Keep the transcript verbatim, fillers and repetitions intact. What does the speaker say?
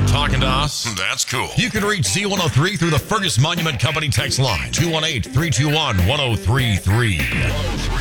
talking to us? That's cool. You can reach Z one oh three through the Fergus Monument Company text line, two one eight, three two one, one oh three three.